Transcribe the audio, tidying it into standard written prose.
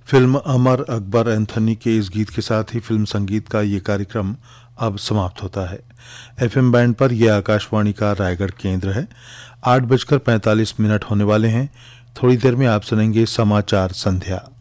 Film Amar Akbar Anthony के इस गीत के साथ ही फिल्म संगीत का ये कार्यक्रम अब समाप्त होता है। एफएम बैंड पर यह आकाशवाणी का रायगढ़ केंद्र है। 8:45 होने वाले हैं। थोड़ी देर में आप सुनेंगे समाचार संध्या।